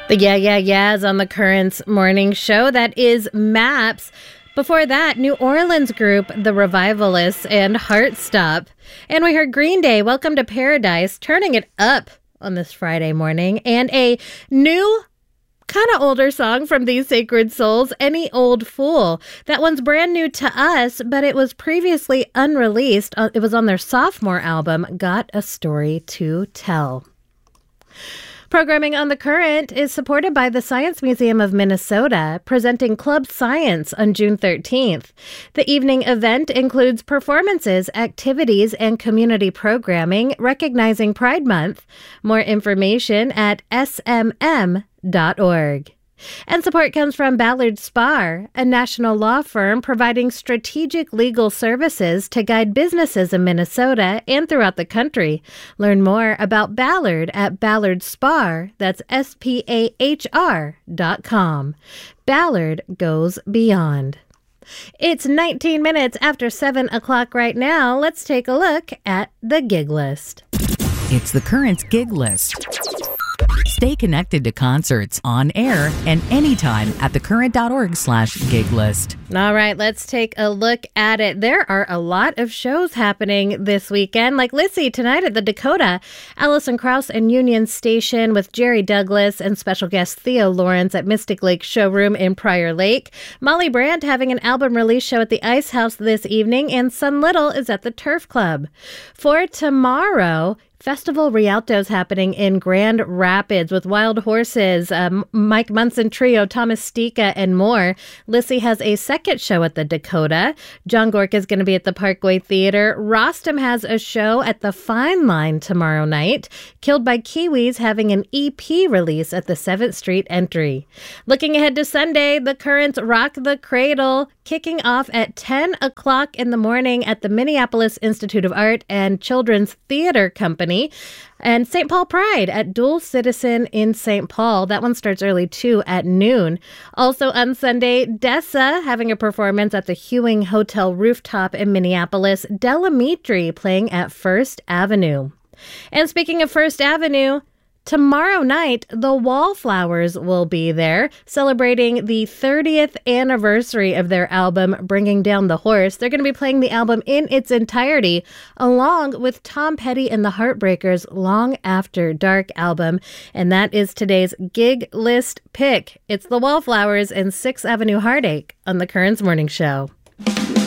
The Yeahs on the Currents morning show. That is Maps. Before that, New Orleans group The Revivalists and Heartstop. And we heard Green Day, Welcome to Paradise, turning it up on this Friday morning. And a new, kind of older song from These Sacred Souls, Any Old Fool. That one's brand new to us, but it was previously unreleased. It was on their sophomore album, Got a Story to Tell. Programming on The Current is supported by the Science Museum of Minnesota, presenting Club Science on June 13th. The evening event includes performances, activities, and community programming recognizing Pride Month. More information at smm.org. And support comes from Ballard Spahr, a national law firm providing strategic legal services to guide businesses in Minnesota and throughout the country. Learn more about Ballard at Ballard Spahr, that's SPAHR.com. Ballard goes beyond. It's 19 minutes after 7 o'clock right now. Let's take a look at the gig list. It's the Currents gig list. Stay connected to concerts on air and anytime at thecurrent.org/gig list. All right, let's take a look at it. There are a lot of shows happening this weekend, like Lissy tonight at the Dakota, Allison Krauss and Union Station with Jerry Douglas and special guest Theo Lawrence at Mystic Lake Showroom in Prior Lake. Molly Brandt having an album release show at the Ice House this evening, and Sun Little is at the Turf Club. For tomorrow, Festival Rialto's happening in Grand Rapids with Wild Horses, Mike Munson Trio, Thomas Stika, and more. Lissy has a second show at the Dakota. John Gork is going to be at the Parkway Theater. Rostam has a show at the Fine Line tomorrow night. Killed by Kiwis having an EP release at the 7th Street Entry. Looking ahead to Sunday, the Currents Rock the Cradle, kicking off at 10 o'clock in the morning at the Minneapolis Institute of Art and Children's Theater Company. And St. Paul Pride at Dual Citizen in St. Paul. That one starts early, too, at noon. Also on Sunday, Dessa having a performance at the Hewing Hotel Rooftop in Minneapolis. Delamitri playing at First Avenue. And speaking of First Avenue, tomorrow night, the Wallflowers will be there, celebrating the 30th anniversary of their album, Bringing Down the Horse. They're going to be playing the album in its entirety, along with Tom Petty and the Heartbreakers' Long After Dark album. And that is today's gig list pick. It's the Wallflowers and 6th Avenue Heartache on the Currents Morning Show.